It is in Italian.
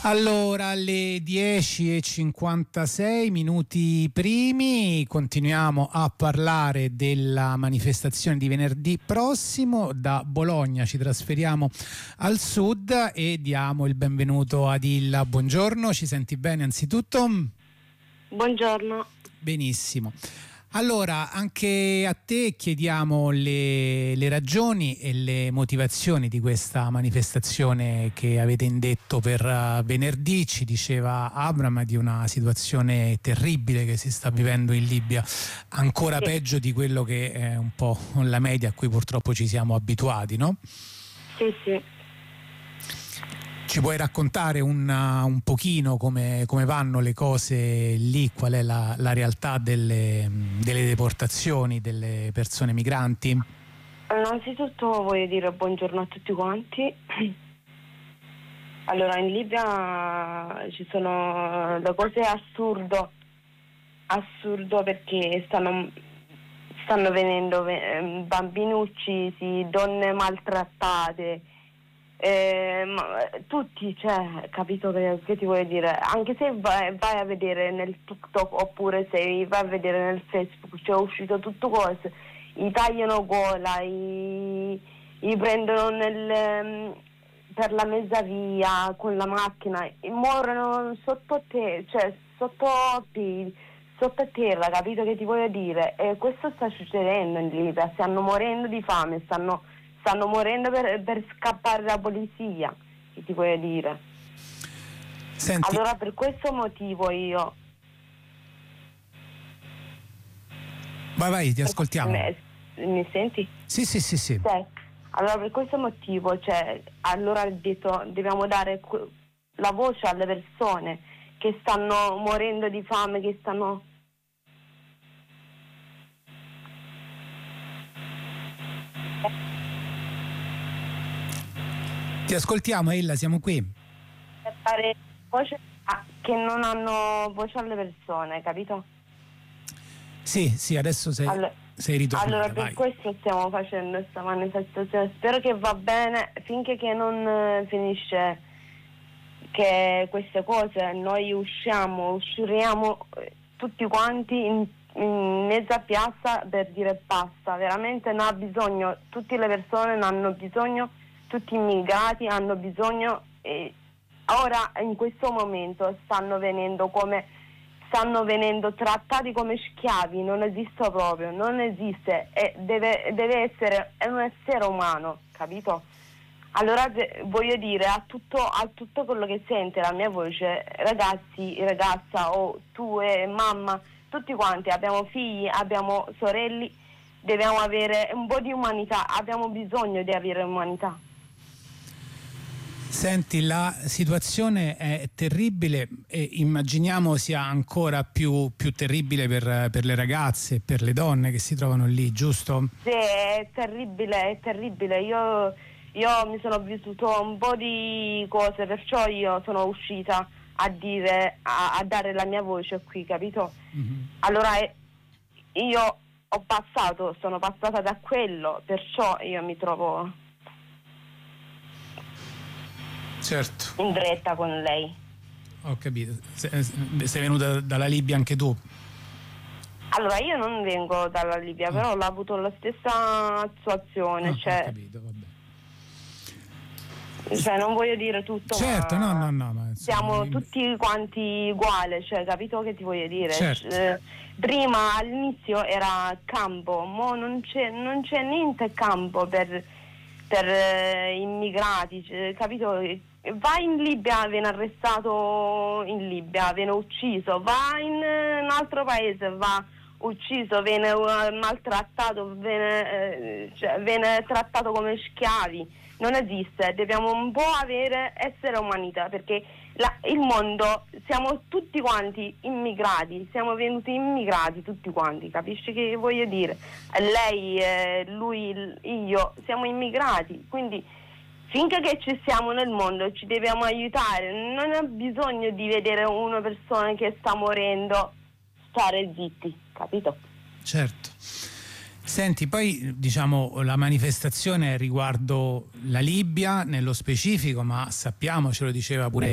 Allora, alle 10:56 minuti primi continuiamo a parlare della manifestazione di venerdì prossimo. Da Bologna ci trasferiamo al sud e diamo il benvenuto ad Illa. Buongiorno, ci senti bene anzitutto? Buongiorno. Benissimo. Allora, anche a te chiediamo le ragioni e le motivazioni di questa manifestazione che avete indetto per venerdì. Ci diceva Abram di una situazione terribile che si sta vivendo in Libia, ancora peggio di quello che è un po' la media a cui purtroppo ci siamo abituati, no? Sì, sì. Ci puoi raccontare un pochino come vanno le cose lì, qual è la realtà delle deportazioni delle persone migranti? Innanzitutto voglio dire buongiorno a tutti quanti. Allora, in Libia ci sono le cose assurdo perché stanno venendo bambini uccisi, donne maltrattate. Tutti, cioè, capito che ti voglio dire? Anche se vai a vedere nel TikTok oppure se vai a vedere nel Facebook, c'è uscito tutto cose, gli tagliano gola, gli prendono per la mezza via con la macchina, muoiono sotto te, cioè sotto terra, capito che ti voglio dire? E questo sta succedendo in Libia, stanno morendo di fame, stanno morendo per scappare dalla polizia, che ti voglio dire. Senti. Allora per questo motivo io... Vai, ti ascoltiamo. Mi senti? Sì. Allora per questo motivo, allora ho detto, dobbiamo dare la voce alle persone che stanno morendo di fame, che stanno... Ti ascoltiamo, Ella, siamo qui. Per dare voce che non hanno voce alle persone, capito? Sì, adesso sei ritornata. Allora per questo stiamo facendo questa manifestazione. Spero che va bene finché che non finisce che queste cose noi usciremo tutti quanti in mezza piazza per dire basta. Veramente ne ha bisogno, tutte le persone ne hanno bisogno, tutti gli immigrati hanno bisogno, e ora in questo momento stanno venendo trattati come schiavi. Non esiste proprio, non esiste, deve essere un essere umano, capito? Allora voglio dire a tutto quello che sente la mia voce, ragazzi, ragazza o tu e mamma, tutti quanti abbiamo figli, abbiamo sorelli, dobbiamo avere un po' di umanità, abbiamo bisogno di avere umanità. Senti, la situazione è terribile e immaginiamo sia ancora più terribile per le ragazze, per le donne che si trovano lì, giusto? Sì, è terribile. Io mi sono vissuto un po' di cose, perciò io sono uscita a dare la mia voce qui, capito? Mm-hmm. Allora io sono passata da quello, perciò io mi trovo... Certo. In diretta con lei. Ho capito. Sei venuta dalla Libia anche tu? Allora io non vengo dalla Libia, però ho avuto la stessa situazione. Ho capito, vabbè. Non voglio dire tutto. Certo, ma no. Siamo tutti quanti uguali, capito che ti voglio dire? Certo. Prima all'inizio era campo, mo non c'è niente campo per immigrati, capito? Va in Libia, viene arrestato in Libia, viene ucciso, va in un altro paese, va ucciso, viene maltrattato, viene trattato come schiavi. Non esiste, dobbiamo un po' essere umanità, perché il mondo siamo tutti quanti immigrati, siamo venuti immigrati tutti quanti, capisci che voglio dire? Lei, lui, io, siamo immigrati, quindi finché che ci siamo nel mondo ci dobbiamo aiutare, non ha bisogno di vedere una persona che sta morendo stare zitti, capito? Certo. Senti, poi diciamo la manifestazione riguardo la Libia nello specifico, ma sappiamo, ce lo diceva pure